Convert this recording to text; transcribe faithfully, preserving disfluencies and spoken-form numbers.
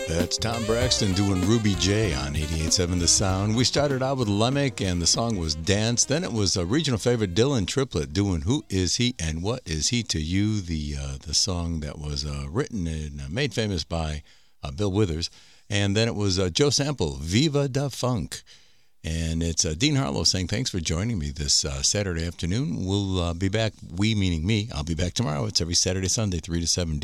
That's Tom Braxton doing Ruby J on eighty-eight point seven The Sound. We started out with Lemmick, and the song was Dance. Then it was a regional favorite, Dylan Triplett, doing Who Is He and What Is He to You, the uh, the song that was uh, written and uh, made famous by uh, Bill Withers. And then it was uh, Joe Sample, Viva da Funk. And it's uh, Dean Harlow saying thanks for joining me this uh, Saturday afternoon. We'll uh, be back, we meaning me, I'll be back tomorrow. It's every Saturday, Sunday, three to seven.